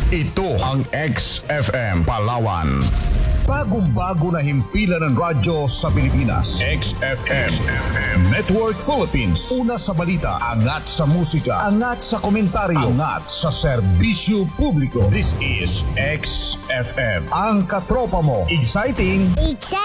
Ito ang XFM Palawan. Bagong-bago na himpilan ng radyo sa Pilipinas. XFM Network Philippines. Una sa balita, angat sa musika, angat sa komentaryo, angat sa serbisyo publiko. This is XFM. Ang katropa mo. Exciting!